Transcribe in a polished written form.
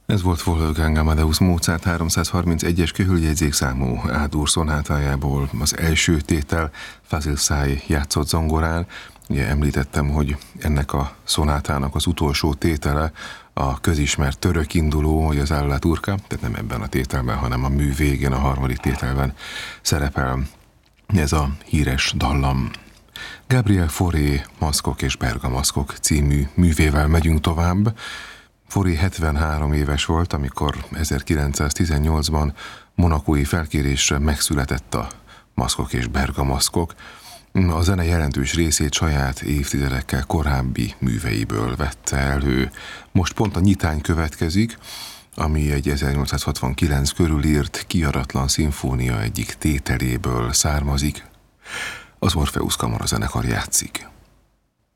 Ez volt Wolfgang Amadeus Mozart 331-es köhöljegyzékszámú A-dur szonátájából az első tétel. Fazil Say játszott zongorán. Ugye említettem, hogy ennek a szonátának az utolsó tétele a közismert török induló, hogy az Alla Turca, tehát nem ebben a tételben, hanem a mű végén, a harmadik tételben szerepel ez a híres dallam. Gabriel Fauré Maszkok és Bergamaszkok című művével megyünk tovább. Fauré 73 éves volt, amikor 1918-ban monacói felkérésre megszületett a Maszkok és Bergamaszkok. A zene jelentős részét saját évtizedekkel korábbi műveiből vette elő. Most pont a nyitány következik, ami egy 1869 körül írt kiadatlan szimfónia egyik tételéből származik. Az Orpheus Kamara zenekar játszik.